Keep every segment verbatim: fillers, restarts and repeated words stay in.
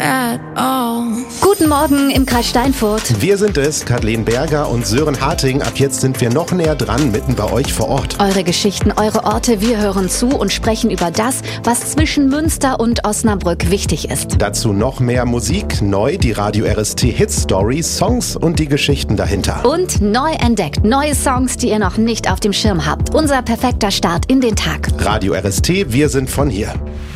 at all. Guten Morgen im Kreis Steinfurt. Wir sind es, Kathleen Berger und Sören Harting. Ab jetzt sind wir noch näher dran, mitten bei euch vor Ort. Eure Geschichten, eure Orte, wir hören zu und sprechen über das, was zwischen Münster und Osnabrück wichtig ist. Dazu noch mehr Musik, neu die Radio R S T Hit Story, Songs und die Geschichten dahinter. Und neu entdeckt, neue Songs, die ihr noch nicht auf dem Schirm habt. Unser perfekter Start in den Tag. Radio R S T, wir sind von hier.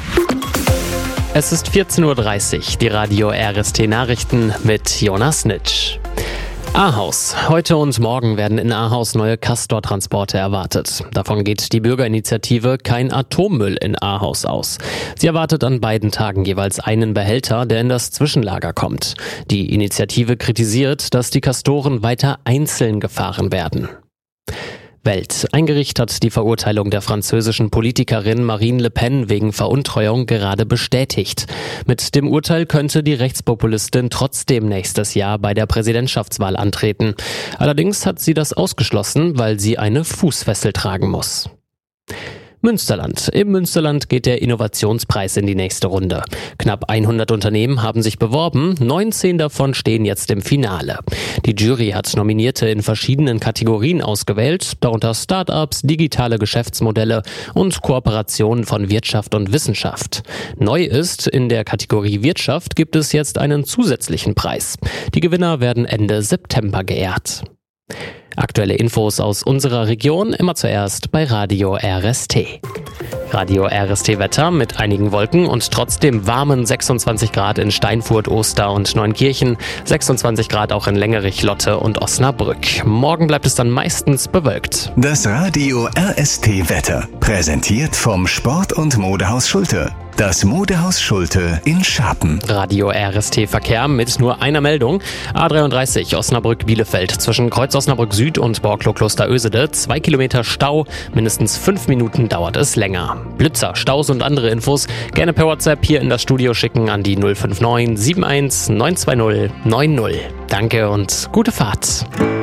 Es ist vierzehn Uhr dreißig, die Radio R S T Nachrichten mit Jonas Nitsch. Ahaus. Heute und morgen werden in Ahaus neue Castor-Transporte erwartet. Davon geht die Bürgerinitiative Kein Atommüll in Ahaus aus. Sie erwartet an beiden Tagen jeweils einen Behälter, der in das Zwischenlager kommt. Die Initiative kritisiert, dass die Castoren weiter einzeln gefahren werden. Welt. Ein Gericht hat die Verurteilung der französischen Politikerin Marine Le Pen wegen Veruntreuung gerade bestätigt. Mit dem Urteil könnte die Rechtspopulistin trotzdem nächstes Jahr bei der Präsidentschaftswahl antreten. Allerdings hat sie das ausgeschlossen, weil sie eine Fußfessel tragen muss. Münsterland. Im Münsterland geht der Innovationspreis in die nächste Runde. Knapp hundert Unternehmen haben sich beworben, neunzehn davon stehen jetzt im Finale. Die Jury hat Nominierte in verschiedenen Kategorien ausgewählt, darunter Start-ups, digitale Geschäftsmodelle und Kooperationen von Wirtschaft und Wissenschaft. Neu ist, in der Kategorie Wirtschaft gibt es jetzt einen zusätzlichen Preis. Die Gewinner werden Ende September geehrt. Aktuelle Infos aus unserer Region immer zuerst bei Radio R S T. Radio R S T Wetter mit einigen Wolken und trotzdem warmen sechsundzwanzig Grad in Steinfurt, Oster und Neunkirchen, sechsundzwanzig Grad auch in Längerich, Lotte und Osnabrück. Morgen bleibt es dann meistens bewölkt. Das Radio R S T Wetter, präsentiert vom Sport- und Modehaus Schulte. Das Modehaus Schulte in Scharpen. Radio R S T Verkehr mit nur einer Meldung. A dreiunddreißig Osnabrück-Bielefeld zwischen Kreuz Osnabrück Süd und Borklow-Kloster-Ösede. Zwei Kilometer Stau, mindestens fünf Minuten dauert es länger. Blitzer, Staus und andere Infos gerne per WhatsApp hier in das Studio schicken an die null fünf neun sieben eins neun zwei null neun null. Danke und gute Fahrt.